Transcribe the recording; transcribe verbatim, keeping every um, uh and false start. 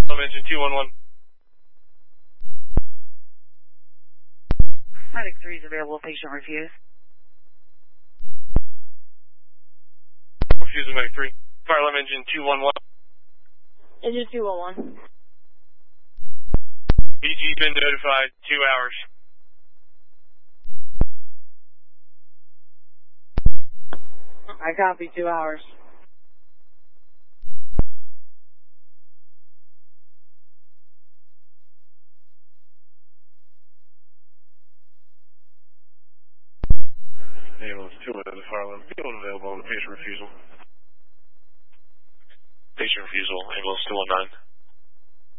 Farlam engine two one one. Medic three is available, patient refuse. Refusal Medic three. Farlam engine two one one. Engine two one one. B G's been notified, two hours. I copy, two hours. Ambulance two one to Farlam. Field available on the patient refusal. Patient refusal, ambulance two one nine.